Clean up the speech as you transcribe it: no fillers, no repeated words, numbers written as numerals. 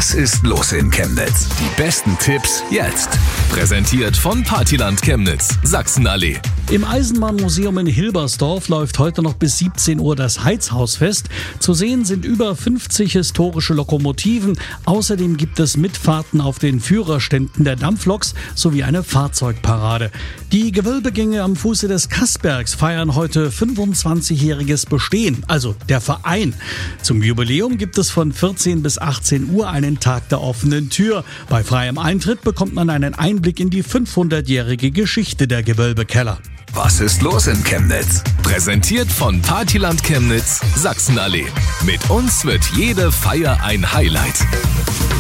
Was ist los in Chemnitz? Die besten Tipps jetzt. Präsentiert von Partyland Chemnitz, Sachsenallee. Im Eisenbahnmuseum in Hilbersdorf läuft heute noch bis 17 Uhr das Heizhausfest. Zu sehen sind über 50 historische Lokomotiven. Außerdem gibt es Mitfahrten auf den Führerständen der Dampfloks sowie eine Fahrzeugparade. Die Gewölbegänge am Fuße des Kassbergs feiern heute 25-jähriges Bestehen, also der Verein. Zum Jubiläum gibt es von 14 bis 18 Uhr einen Tag der offenen Tür. Bei freiem Eintritt bekommt man einen Einblick in die 500-jährige Geschichte der Gewölbekeller. Was ist los in Chemnitz? Präsentiert von Partyland Chemnitz, Sachsenallee. Mit uns wird jede Feier ein Highlight.